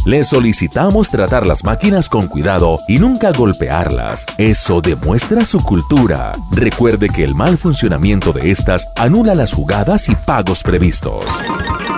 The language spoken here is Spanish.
Le solicitamos tratar las máquinas con cuidado y nunca golpearlas. Eso demuestra su cultura. Recuerde que el mal funcionamiento de estas anula las jugadas y pagos previstos.